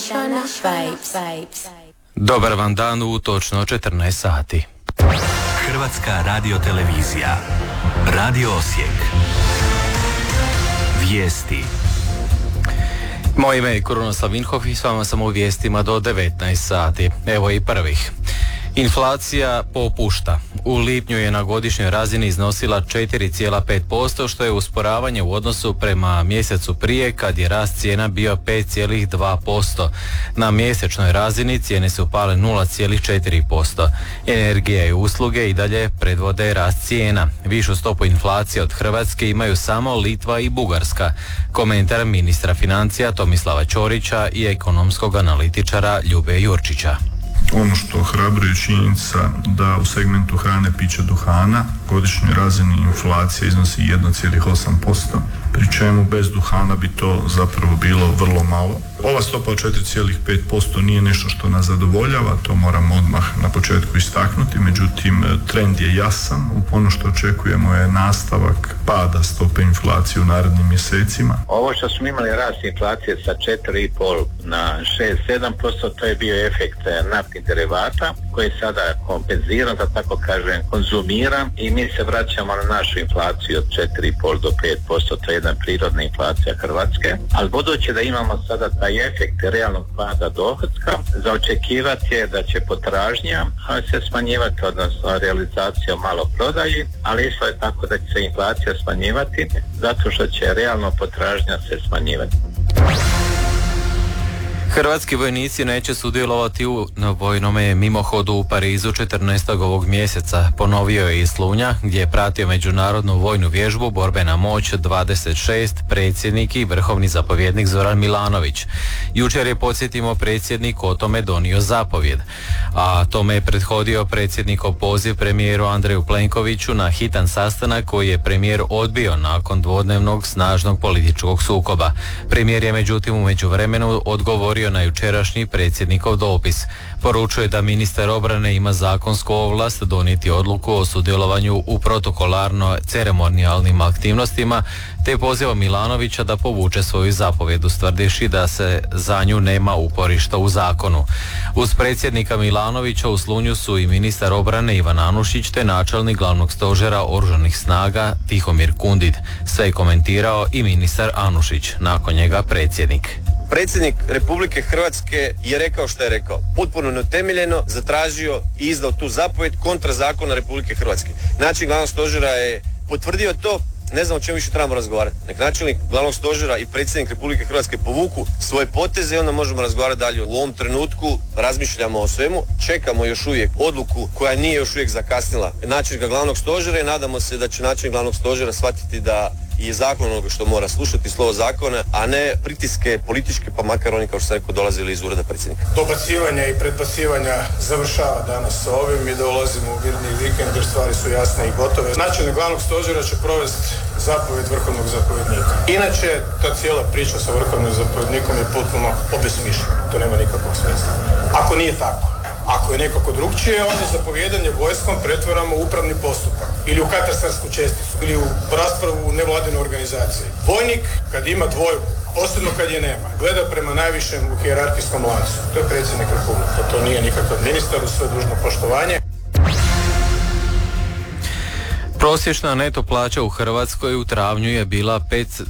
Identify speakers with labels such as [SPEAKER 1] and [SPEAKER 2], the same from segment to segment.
[SPEAKER 1] Dobar vam dan u točno 14 sati.
[SPEAKER 2] Hrvatska radiotelevizija. Radio Osijek. Vijesti.
[SPEAKER 1] Moje ime je Krunoslav Vinhof i s vama sam u vijestima do 19 sati. Evo i prvih. Inflacija popušta. U lipnju je na godišnjoj razini iznosila 4,5%, što je usporavanje u odnosu prema mjesecu prije kad je rast cijena bio 5,2%. Na mjesečnoj razini cijene su pale 0,4%. Energija i usluge i dalje predvode rast cijena. Višu stopu inflacije od Hrvatske imaju samo Litva i Bugarska. Komentar ministra financija Tomislava Ćorića i ekonomskog analitičara Ljube Jurčića.
[SPEAKER 3] Ono što ohrabruje činjenica da u segmentu hrane, pića, duhana godišnjoj razini inflacija iznosi 1,8%, pri čemu bez duhana bi to zapravo bilo vrlo malo. Ova stopa od 4,5% nije nešto što nas zadovoljava, to moramo odmah na početku istaknuti, međutim trend je jasan. Ono što očekujemo je nastavak pada stope inflacije u narednim mjesecima.
[SPEAKER 4] Ovo što smo imali rast inflacije sa 4,5 na 6-7%, to je bio efekt naftnih derivata koji sada kompenzira, da tako kažem, konzumira i mi se vraćamo na našu inflaciju od 4,5 do 5%, to je jedna prirodna inflacija Hrvatske, ali budući da imamo sada taj efekt realnog pada dohotka, za očekivati je da će potražnja se smanjivati, odnosno realizacija u maloprodaji, ali isto je tako da će se inflacija smanjivati zato što će realno potražnja se smanjivati.
[SPEAKER 1] Hrvatski vojnici neće sudjelovati u vojnome mimohodu u Parizu 14. ovog mjeseca, ponovio je iz Slunja, gdje je pratio međunarodnu vojnu vježbu Borbena moć 26 predsjednik i vrhovni zapovjednik Zoran Milanović. Jučer je, podsjetimo, predsjednik o tome donio zapovjed, a tome je prethodio predsjednikov poziv premijeru Andreju Plenkoviću na hitan sastanak koji je premijer odbio nakon dvodnevnog snažnog političkog sukoba. Premijer je međutim u međuvremenu odgovorio na jučerašnji predsjednikov dopis. Poručuje da ministar obrane ima zakonsku ovlast donijeti odluku o sudjelovanju u protokolarno-ceremonijalnim aktivnostima, te poziva Milanovića da povuče svoju zapovjed, ustvrdivši da se za nju nema uporišta u zakonu. Uz predsjednika Milanovića u Slunju su i ministar obrane Ivan Anušić te načelnik glavnog stožera oružanih snaga Tihomir Kundit. Sve je komentirao i ministar Anušić, nakon njega predsjednik.
[SPEAKER 5] Predsjednik Republike Hrvatske je rekao što je rekao. Potpuno neutemeljeno zatražio i izdao tu zapovjed kontra zakona Republike Hrvatske. Načelnik glavnog stožera je potvrdio to. Ne znam o čemu više trebamo razgovarati. Nek načelnik glavnog stožera i predsjednik Republike Hrvatske povuku svoje poteze i onda možemo razgovarati dalje. U ovom trenutku razmišljamo o svemu, čekamo još uvijek odluku koja nije još uvijek zakasnila načelnika glavnog stožera i nadamo se da će načelnik glavnog stožera shvatiti da je zakon onoga što mora slušati, slovo zakona, a ne pritiske političke, pa makar oni, kao što sam rekao, dolazili iz ureda predsjednika.
[SPEAKER 6] Dobacivanja i predbacivanja završava danas sa ovim i dolazimo u mirni vikend jer stvari su jasne i gotove. Načelnik glavnog stožera će provesti zapovjed vrhovnog zapovjednika. Inače, ta cijela priča sa vrhovnim zapovjednikom je potpuno obesmišljena. To nema nikakvog smisla. Ako nije tako, ako je nekako drugčije, onda zapovjedanje vojskom pretvaramo u upravni postupak ili u katastarsku česticu ili u raspravu u nevladine organizacije. Vojnik, kad ima dvojbu, posebno kad je nema, gleda prema najvišem u hijerarhijskom lancu. To je predsjednik Republike. To nije nikakav ministar, uz sve dužno poštovanje.
[SPEAKER 1] Prosječna neto plaća u Hrvatskoj u travnju je bila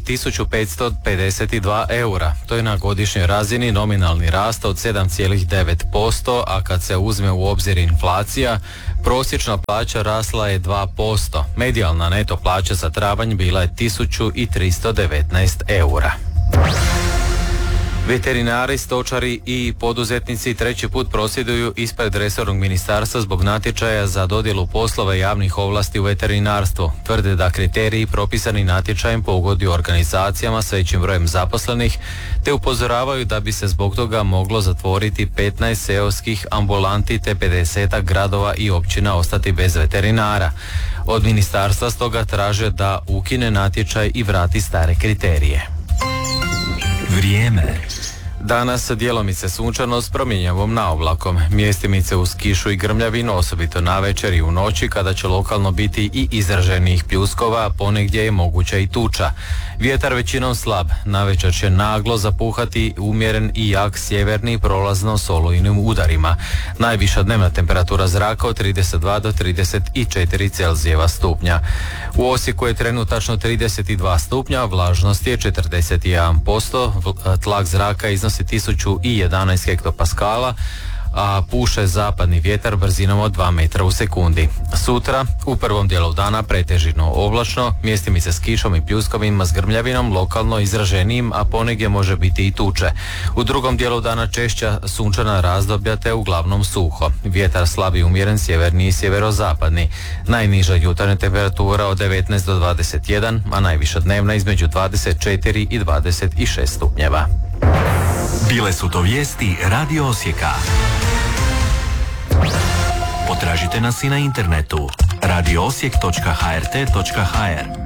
[SPEAKER 1] 1552 eura. To je na godišnjoj razini nominalni rast od 7,9%, a kad se uzme u obzir inflacija, prosječna plaća rasla je 2%. Medijalna neto plaća za travanj bila je 1319 eura. Veterinari, stočari i poduzetnici treći put prosvjeduju ispred resornog ministarstva zbog natječaja za dodjelu poslova javnih ovlasti u veterinarstvu. Tvrde da kriteriji propisani natječajem pogoduju organizacijama s većim brojem zaposlenih, te upozoravaju da bi se zbog toga moglo zatvoriti 15 seoskih ambulanti te 50 gradova i općina ostati bez veterinara. Od ministarstva stoga traže da ukine natječaj i vrati stare kriterije.
[SPEAKER 2] Vrijeme.
[SPEAKER 1] Danas djelomice sunčano s promjenjivom naoblakom. Mjestimice uz kišu i grmljavinu, osobito navečer i u noći kada će lokalno biti i izraženijih pljuskova, a ponegdje je moguća i tuča. Vjetar većinom slab, navečer će naglo zapuhati umjeren i jak sjeverni prolazno s olujnim udarima. Najviša dnevna temperatura zraka od 32 do 34 Celzijeva stupnja. U Osijeku je trenutačno 32 stupnja, vlažnost je 41%, tlak zraka iznosi 1011 hektopaskala, a puše zapadni vjetar brzinom od 2 metra u sekundi. Sutra, u prvom dijelu dana pretežno oblačno, mjestimice s kišom i pljuskovima s grmljavinom, lokalno izraženijim, a ponegdje može biti i tuče. U drugom dijelu dana češća sunčana razdoblja te uglavnom suho. Vjetar slabi umjeren sjeverni i sjeverozapadni. Najniža jutarnja temperatura od 19 do 21, a najviša dnevna između 24 i 26 stupnjeva.
[SPEAKER 2] Bile su to vijesti Radio Osijeka. Potražite nas i na internetu radioosijek.hrt.hr.